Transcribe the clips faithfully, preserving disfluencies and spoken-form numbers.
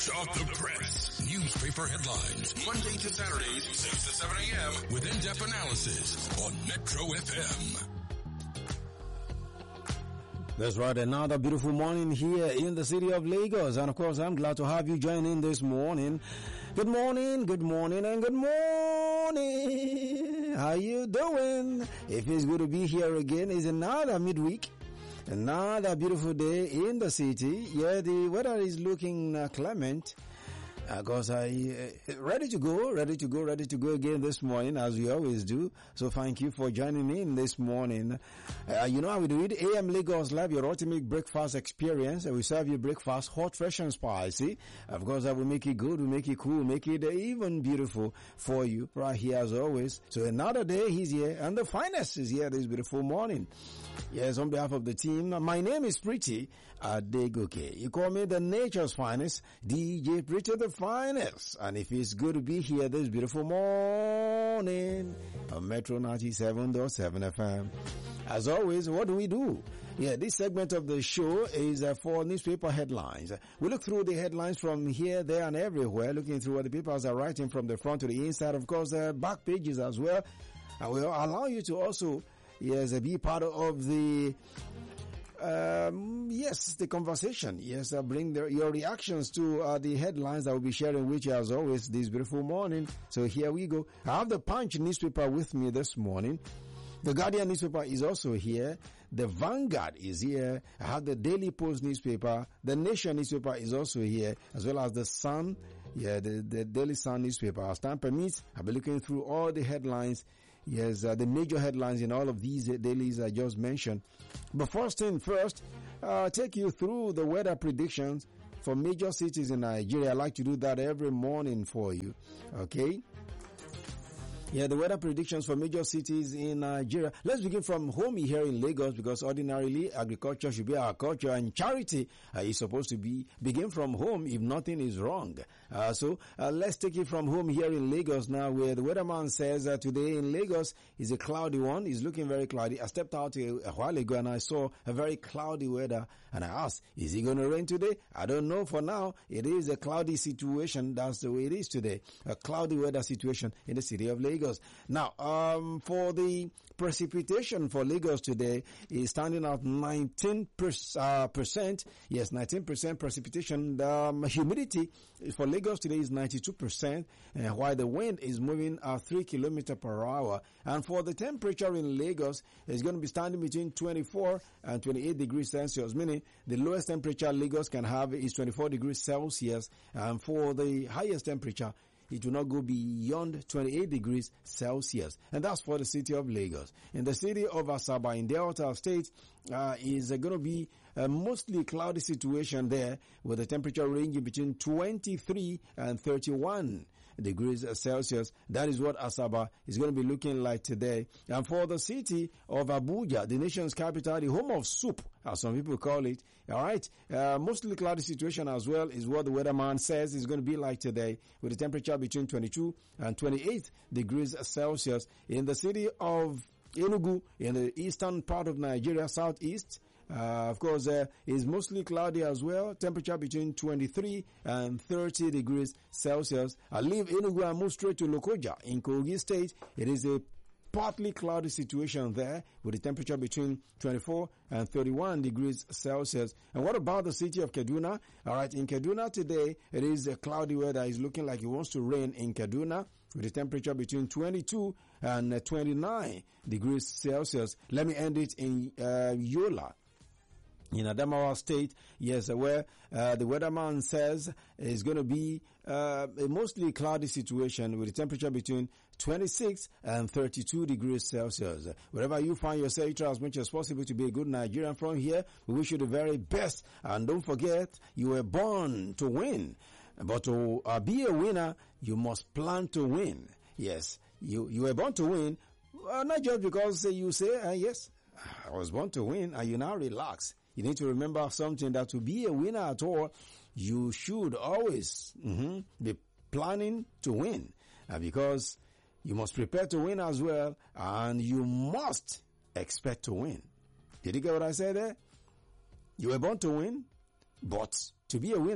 Fresh off the press. Newspaper headlines. Monday to Saturdays, six to seven a.m. with in-depth analysis on Metro F M. That's right, another beautiful morning here in the city of Lagos. And of course, I'm glad to have you join in this morning. Good morning, good morning, and good morning. How you doing? It feels good to be here again. It's another midweek. Another beautiful day in the city. Yeah, the weather is looking uh, clement. Because uh, I uh, ready to go, ready to go, ready to go again this morning, as we always do. So thank you for joining me in this morning. Uh, you know how we do it. A M Lagos Live, your ultimate breakfast experience. We serve you breakfast hot, fresh, and spicy. Of course, that will make it good, we make it cool, make it even beautiful for you right here as always. So another day, he's here, and the finest is here this beautiful morning. Yes, on behalf of the team, my name is Pretty Adegoke. You call me the nature's finest, D J Pretty the finest. And if it's good to be here this beautiful morning on Metro ninety-seven point seven F M. As always, what do we do? Yeah, this segment of the show is uh, for newspaper headlines. We look through the headlines from here, there, and everywhere, looking through what the papers are writing from the front to the inside. Of course, uh, back pages as well. And we'll allow you to also, yes, uh, be part of the Um, yes, the conversation. Yes, uh, bring the, your reactions to uh, the headlines that we'll be sharing with you as always this beautiful morning. So here we go. I have the Punch newspaper with me this morning. The Guardian newspaper is also here. The Vanguard is here. I have the Daily Post newspaper. The Nation newspaper is also here, as well as the Sun. Yeah, the, the Daily Sun newspaper. As time permits, I'll be looking through all the headlines. Yes, uh, the major headlines in all of these uh, dailies I just mentioned. But first thing first, uh, take you through the weather predictions for major cities in Nigeria. I like to do that every morning for you. Okay? Yeah, the weather predictions for major cities in Nigeria. Let's begin from home here in Lagos, because ordinarily agriculture should be our culture, and charity uh, is supposed to be begin from home if nothing is wrong. Uh, so uh, let's take it from home here in Lagos now, where the weatherman says uh, today in Lagos is a cloudy one. It's looking very cloudy. I stepped out a, a while ago and I saw a very cloudy weather, and I asked, is it going to rain today? I don't know. For now, it is a cloudy situation. That's the way it is today. A cloudy weather situation in the city of Lagos. Now, um, for the precipitation for Lagos today is standing at nineteen percent. Yes, nineteen percent precipitation. The um, humidity for Lagos today is ninety-two percent, uh, while the wind is moving at three kilometers per hour. And for the temperature in Lagos, it's going to be standing between twenty-four and twenty-eight degrees Celsius, meaning the lowest temperature Lagos can have is twenty-four degrees Celsius. And for the highest temperature, it will not go beyond twenty-eight degrees Celsius. And that's for the city of Lagos. In the city of Asaba in Delta State, uh, is uh, going to be a mostly cloudy situation there, with the temperature ranging between twenty-three and thirty-one degrees Celsius. That is what Asaba is going to be looking like today. And for the city of Abuja, the nation's capital, the home of soup, as some people call it, all right, uh, mostly cloudy situation as well is what the weatherman says is going to be like today, with the temperature between twenty-two and twenty-eight degrees Celsius. In the city of Enugu, in the eastern part of Nigeria, southeast, uh, of course, uh, is mostly cloudy as well. Temperature between twenty-three and thirty degrees Celsius. I leave Enugu and move straight to Lokoja in Kogi State. It is a partly cloudy situation there, with the temperature between twenty-four and thirty-one degrees Celsius. And what about the city of Kaduna? All right, in Kaduna today, it is a cloudy weather. It's looking like it wants to rain in Kaduna, with the temperature between twenty-two and twenty-nine degrees Celsius. Let me end it in uh, Yola, in Adamawa State, yes, where uh, the weatherman says it's going to be uh, a mostly cloudy situation, with a temperature between twenty-six and thirty-two degrees Celsius. Wherever you find yourself, try as much as possible to be a good Nigerian. From here, we wish you the very best. And don't forget, you were born to win. But to uh, be a winner, you must plan to win. Yes, you, you were born to win, uh, not just because uh, you say, uh, yes, I was born to win, and you now relax. You need to remember something, that to be a winner at all, you should always mm-hmm, be planning to win. Uh, because you must prepare to win as well, and you must expect to win. Did you get what I said there? You were born to win, but to be a winner,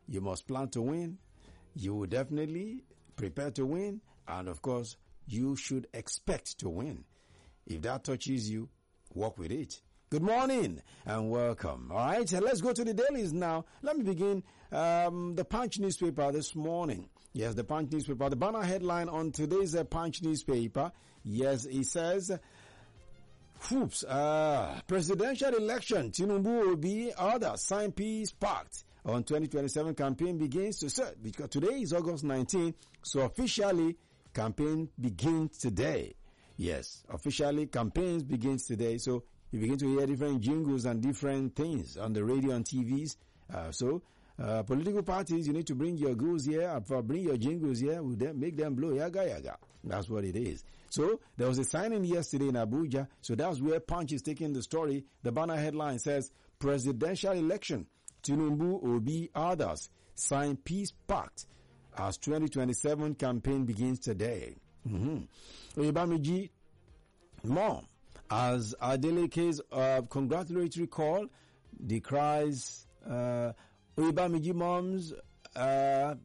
you must plan to win. You will definitely prepare to win. And of course, you should expect to win. If that touches you, work with it. Good morning and welcome. All right, so let's go to the dailies now. Let me begin. Um, the Punch newspaper this morning. Yes, the Punch newspaper. The banner headline on today's uh, Punch newspaper. Yes, it says, Whoops, uh, presidential election, Tinubu will be others, sign peace pact on twenty twenty-seven campaign begins to set, because today is August nineteenth, so officially campaign begins today. Yes, officially campaigns begins today, so you begin to hear different jingles and different things on the radio and T Vs. Uh, so, uh, political parties, you need to bring your goods here, uh, bring your jingles here, we'll then make them blow yaga yaga. That's what it is. So, there was a signing yesterday in Abuja, so that's where Punch is taking the story. The banner headline says, Presidential election, Tinubu, Obi, others sign peace pact as twenty twenty-seven campaign begins today. Mm-hmm. Oyebamiji mom, as Adeleke's uh, congratulatory call decries uh, Oyebamiji mom's uh,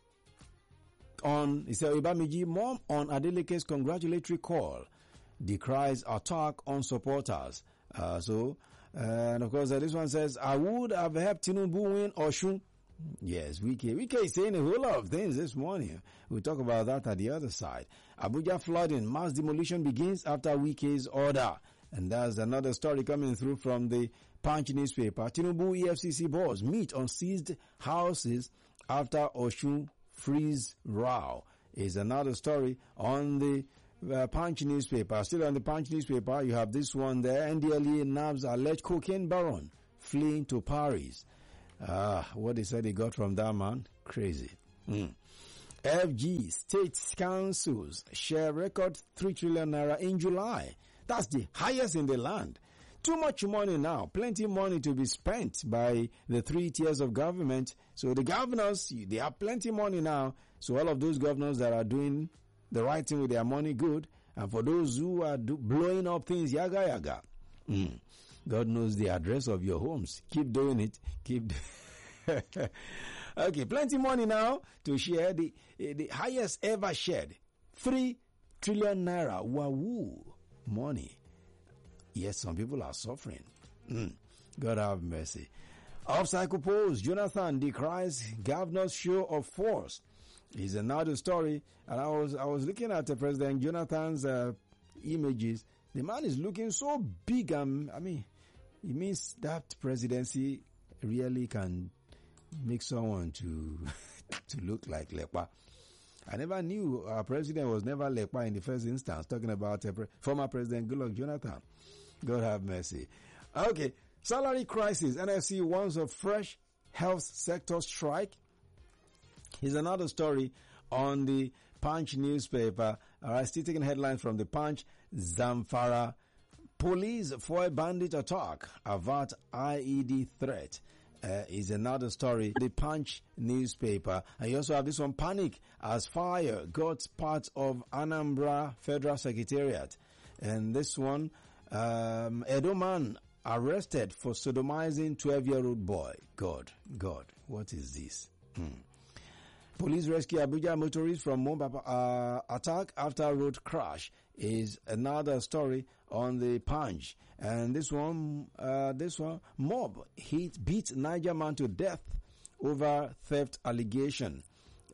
on, he said Oyebamiji mom on Adeleke's congratulatory call decries attack on supporters. Uh, so, uh, and of course, uh, this one says, I would have helped Tinubu win Oshun. Yes, Wike. Wike is saying a whole lot of things this morning. We'll talk about that at the other side. Abuja flooding, mass demolition begins after Wike's order. And there's another story coming through from the Punch newspaper. Tinubu E F C C boards meet on seized houses after Oshun freeze row. Is another story on the uh, Punch newspaper. Still on the Punch newspaper, you have this one there. N D L E nabs alleged cocaine baron fleeing to Paris. Ah, what they said they got from that man, crazy. Mm. F G state councils share record three trillion naira in July. That's the highest in the land. Too much money now, plenty money to be spent by the three tiers of government. So the governors, they have plenty money now. So all of those governors that are doing the right thing with their money, good. And for those who are do, blowing up things, yaga yaga. Mm. God knows the address of your homes. Keep doing it. Keep. Okay, plenty money now to share. The the highest ever shared, three trillion naira. Wahoo, money. Yes, some people are suffering. Mm. God have mercy. Off cycle polls, Jonathan decries governor's show of force. Is another story. And I was I was looking at uh, President Jonathan's uh, images. The man is looking so big. Um, I mean. It means that presidency really can make someone to to look like Lekpa. I never knew our president was never Lekpa in the first instance, talking about uh, pre- former President Goodluck Jonathan. God have mercy. Okay, salary crisis. N F C wants a fresh health sector strike. Here's another story on the Punch newspaper. All right, still taking headlines from the Punch. Zamfara police foil bandit attack, avert I E D threat. Uh, is another story. The Punch newspaper. And you also have this one, panic as fire got part of Anambra Federal Secretariat. And this one, um, Edo man arrested for sodomizing twelve-year-old boy. God, God, what is this? Hmm. Police rescue Abuja motorists from Mombasa uh, attack after road crash is another story on the Punch. And this one, uh, this one, mob hit, beat Niger man to death over theft allegation.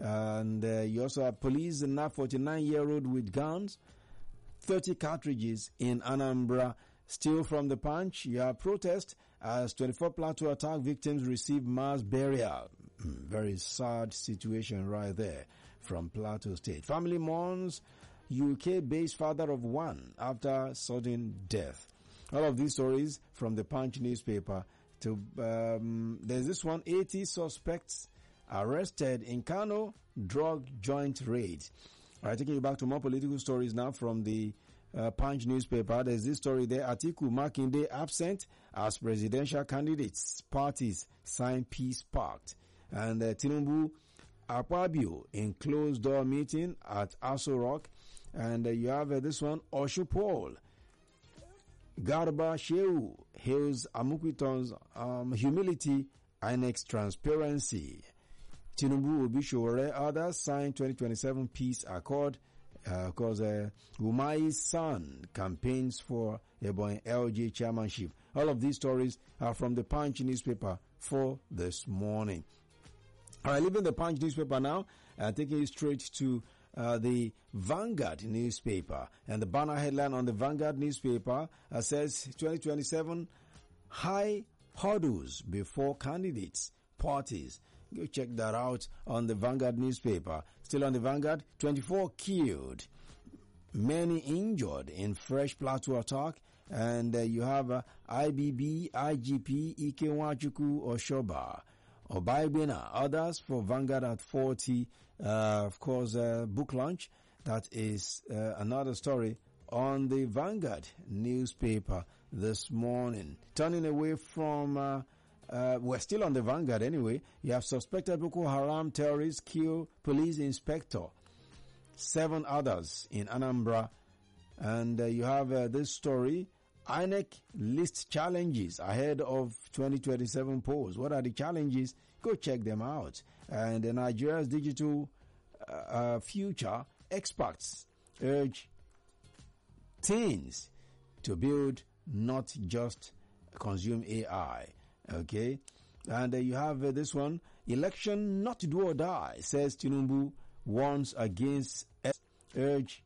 And uh, you also have police and now forty-nine-year-old with guns, thirty cartridges in Anambra. Still from the Punch, you have protest as twenty-four Plateau attack victims receive mass burial. Very sad situation right there from Plateau State. Family mourns U K-based father of one after sudden death. All of these stories from the Punch newspaper. To um, there's this one, eighty suspects arrested in Kano drug joint raid. All right, taking you back to more political stories now from the uh, Punch newspaper. There's this story there. Atiku Makinde absent as presidential candidates. Parties sign peace pact. And uh, Tinubu Akpabio in closed door meeting at Aso Rock. And uh, you have uh, this one, Oshu Paul. Garba Shehu hails Amukwiton's um, humility and transparency. Tinubu Obishore, others signed twenty twenty-seven peace accord. Because uh, uh, Umai's son campaigns for Ebonyi L G chairmanship. All of these stories are from the Punch newspaper for this morning. All right, leaving the Punch newspaper now, and taking you straight to uh, the Vanguard newspaper. And the banner headline on the Vanguard newspaper uh, says twenty twenty-seven high hurdles before candidates, parties. Go check that out on the Vanguard newspaper. Still on the Vanguard, twenty-four killed, many injured in fresh Plateau attack. And uh, you have uh, I B B, I G P, Ike Nwachukwu, Oshoba, Obaibena, others for Vanguard at forty. Uh, of course, uh, book launch. That is uh, another story on the Vanguard newspaper this morning. Turning away from... Uh, Uh, we're still on the Vanguard anyway. You have suspected Boko Haram terrorists kill police inspector. Seven others in Anambra. And uh, you have uh, this story. I N E C lists challenges ahead of twenty twenty-seven polls. What are the challenges? Go check them out. And uh, Nigeria's digital uh, uh, future experts urge teens to build, not just consume A I. Okay, and uh, you have uh, this one. Election not do or die, says Tinubu, warns against urge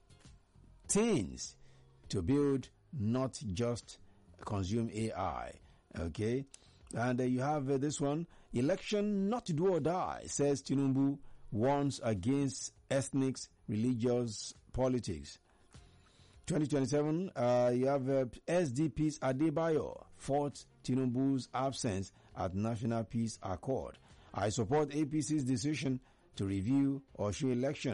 teens to build, not just consume A I. Okay, and uh, you have uh, this one. Election not do or die, says Tinubu, warns against ethnic, religious politics. twenty twenty-seven, uh, you have uh, S D P's Adebayo fought Tinubu's absence at National Peace Accord. I support A P C's decision to review Osho election.